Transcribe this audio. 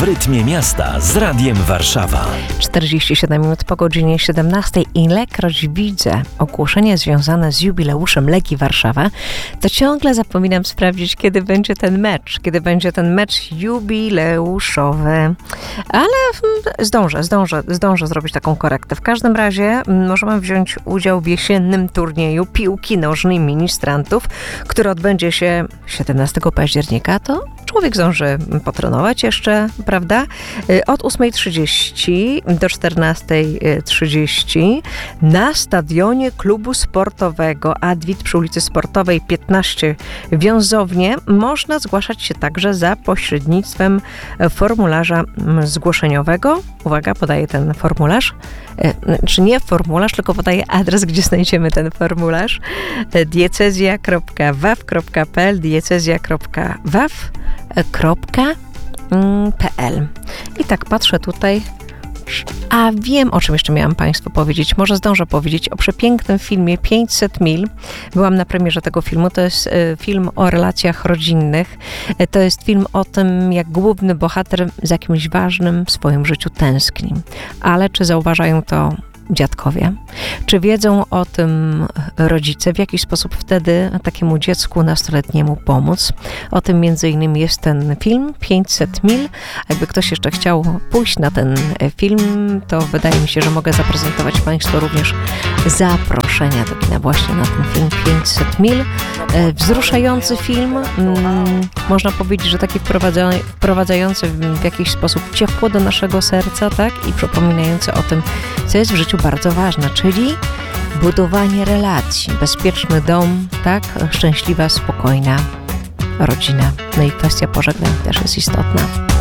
rytmie miasta z Radiem Warszawa. 47 minut po godzinie 17. Ilekroć widzę ogłoszenie związane z jubileuszem Legii Warszawa, to ciągle zapominam sprawdzić, kiedy będzie ten mecz jubileuszowy. Ale zdążę zrobić taką korektę. W każdym razie możemy wziąć udział w jesiennym turnieju piłki nożnej ministrantów, który odbędzie się 17 października. To człowiek zdąży potrenować jeszcze, prawda? Od 8:30 do 14:30 na stadionie klubu sportowego Adwit przy ulicy Sportowej 15 w Wiązownie. Można zgłaszać się także za pośrednictwem formularza zgłoszeniowego. Uwaga, podaję ten formularz. Czy nie formularz, tylko podaję adres, gdzie znajdziemy ten formularz. diecezja.waw.pl diecezja.waw.pl. I tak patrzę tutaj, a wiem, o czym jeszcze miałam Państwu powiedzieć. Może zdążę powiedzieć o przepięknym filmie 500 mil. Byłam na premierze tego filmu. To jest film o relacjach rodzinnych. To jest film o tym, jak główny bohater za kimś ważnym w swoim życiu tęskni. Ale czy zauważają to dziadkowie? Czy wiedzą o tym rodzice? W jaki sposób wtedy takiemu dziecku nastoletniemu pomóc? O tym między innymi jest ten film 500 mil. Jakby ktoś jeszcze chciał pójść na ten film, to wydaje mi się, że mogę zaprezentować Państwu również zaproszenia do kina właśnie na ten film 500 mil. Wzruszający film. Można powiedzieć, że taki wprowadzający w jakiś sposób ciepło do naszego serca, tak? I przypominający o tym, co jest w życiu bardzo ważne, czyli budowanie relacji, bezpieczny dom, tak? Szczęśliwa, spokojna rodzina. No i kwestia pożegnań też jest istotna.